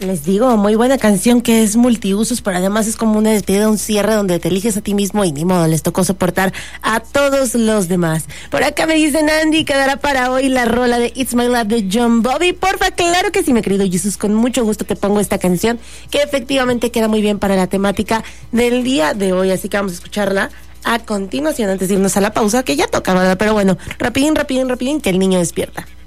Les digo, muy buena canción que es multiusos, pero además es como una despedida, un cierre donde te eliges a ti mismo y ni modo, les tocó soportar a todos los demás. Por acá me dicen, Andy, quedará para hoy la rola de It's My Love de John Bobby. Porfa, claro que sí, mi querido Jesús, con mucho gusto te pongo esta canción que efectivamente queda muy bien para la temática del día de hoy, así que vamos a escucharla a continuación antes de irnos a la pausa, que ya toca, ¿verdad? Pero bueno, rapidín, que el niño despierta.